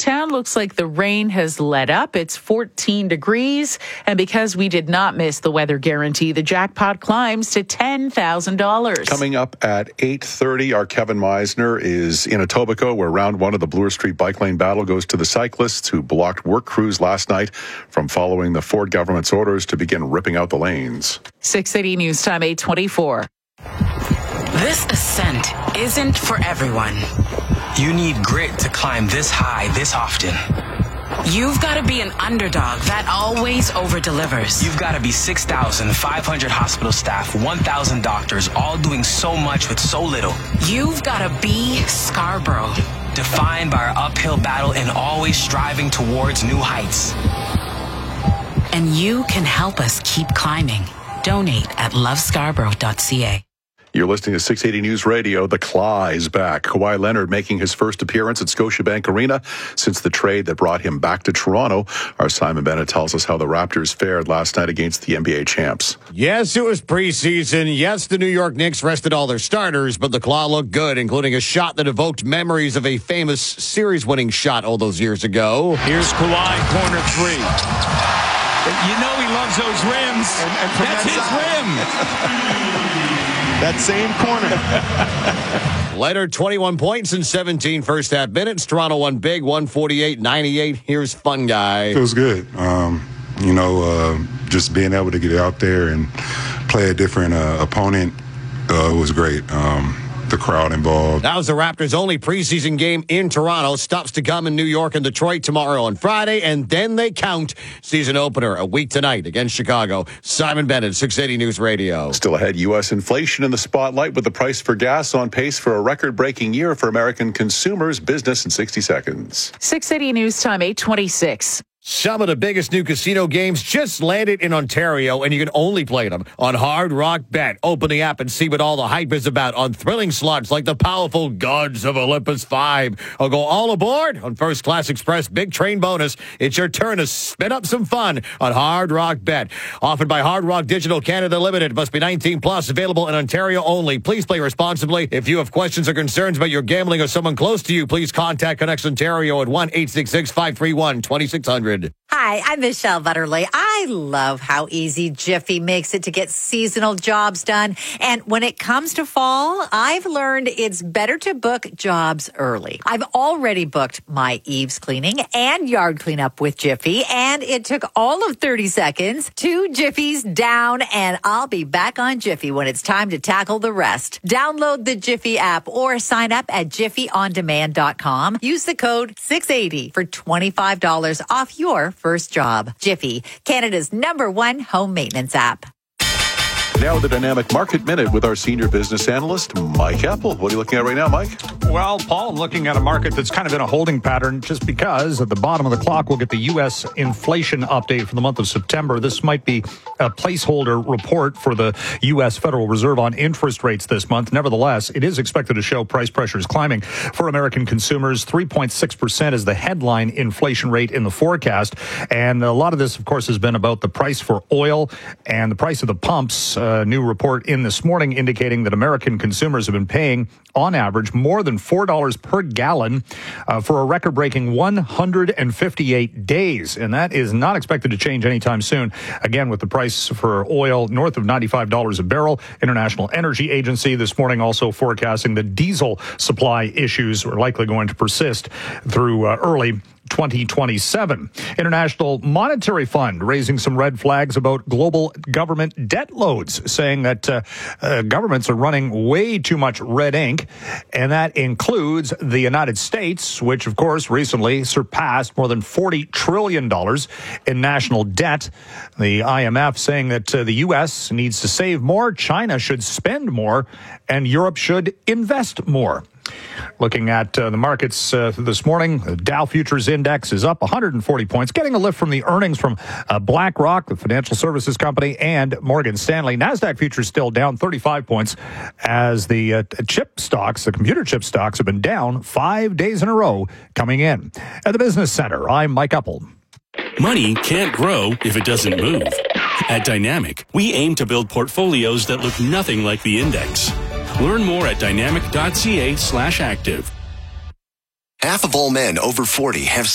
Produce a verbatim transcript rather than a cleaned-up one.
downtown. Looks like the rain has let up. It's fourteen degrees. And because we did not miss the weather guarantee, the jackpot climbs to ten thousand dollars. Coming up at eight thirty, our Kevin Meisner is in Etobicoke, where round one of the Bloor Street Bike Lane battle goes to the cyclists who blocked work crews last night from following the Ford government's orders to begin ripping out the lanes. six eighty News Time, eight twenty-four. This ascent isn't for everyone. You need grit to climb this high this often. You've got to be an underdog that always over-delivers. You've got to be six thousand five hundred hospital staff, one thousand doctors, all doing so much with so little. You've got to be Scarborough, defined by our uphill battle and always striving towards new heights. And you can help us keep climbing. Donate at love scarborough dot c a. You're listening to six eighty News Radio. The Claw is back. Kawhi Leonard making his first appearance at Scotiabank Arena since the trade that brought him back to Toronto. Our Simon Bennett tells us how the Raptors fared last night against the N B A champs. Yes, it was preseason. Yes, the New York Knicks rested all their starters, but the Claw looked good, including a shot that evoked memories of a famous series-winning shot all those years ago. Here's Kawhi, corner three. You know he loves those rims. And, and That's that his side. rim. That same corner. Leonard, twenty-one points in seventeen first half minutes. Toronto won big, one forty-eight ninety-eight. Here's Fun Guy. It was good. Um, you know, uh, just being able to get out there and play a different uh, opponent uh, was great. Um, the crowd involved. That was the Raptors' only preseason game in Toronto. Stops to come in New York and Detroit tomorrow and Friday, and then they count season opener a week tonight against Chicago. Simon Bennett, six eighty News Radio. Still ahead, U S inflation in the spotlight with the price for gas on pace for a record-breaking year for American consumers. Business in sixty seconds. six eighty News Time, eight twenty-six. Some of the biggest new casino games just landed in Ontario, and you can only play them on Hard Rock Bet. Open the app and see what all the hype is about on thrilling slots like the powerful Gods of Olympus five. Or go all aboard on First Class Express Big Train Bonus. It's your turn to spin up some fun on Hard Rock Bet. Offered by Hard Rock Digital Canada Limited. Must be nineteen plus. Available in Ontario only. Please play responsibly. If you have questions or concerns about your gambling or someone close to you, please contact Connects Ontario at one eight six six, five three one, two six zero zero. Hi, I'm Michelle Butterly. I love how easy Jiffy makes it to get seasonal jobs done. And when it comes to fall, I've learned it's better to book jobs early. I've already booked my eaves cleaning and yard cleanup with Jiffy, and it took all of thirty seconds. Two Jiffies down, and I'll be back on Jiffy when it's time to tackle the rest. Download the Jiffy app or sign up at jiffy on demand dot com. Use the code six eighty for twenty-five dollars off your first job. Jiffy, Canada's number one home maintenance app. Now the Dynamic Market Minute with our senior business analyst, Mike Apple. What are you looking at right now, Mike? Well, Paul, I'm looking at a market that's kind of in a holding pattern just because at the bottom of the clock, we'll get the U S inflation update for the month of September. This might be a placeholder report for the U S Federal Reserve on interest rates this month. Nevertheless, it is expected to show price pressures climbing for American consumers. three point six percent is the headline inflation rate in the forecast. And a lot of this, of course, has been about the price for oil and the price of the pumps. A new report in this morning indicating that American consumers have been paying, on average, more than four dollars per gallon uh, for a record-breaking one hundred fifty-eight days. And that is not expected to change anytime soon. Again, with the price for oil north of ninety-five dollars a barrel. International Energy Agency this morning also forecasting that diesel supply issues are likely going to persist through uh, early twenty twenty-seven. International Monetary Fund raising some red flags about global government debt loads, saying that uh, uh, governments are running way too much red ink, and that includes the United States, which, of course, recently surpassed more than forty trillion dollars in national debt. The I M F saying that uh, the U S needs to save more, China should spend more, and Europe should invest more. Looking at uh, the markets uh, this morning, the Dow Futures Index is up one hundred forty points, getting a lift from the earnings from uh, BlackRock, the financial services company, and Morgan Stanley. NASDAQ Futures still down thirty-five points as the uh, chip stocks, the computer chip stocks, have been down five days in a row coming in. At the Business Center, I'm Mike Uppel. Money can't grow if it doesn't move. At Dynamic, we aim to build portfolios that look nothing like the index. Learn more at dynamic dot c a slash active. Half of all men over forty have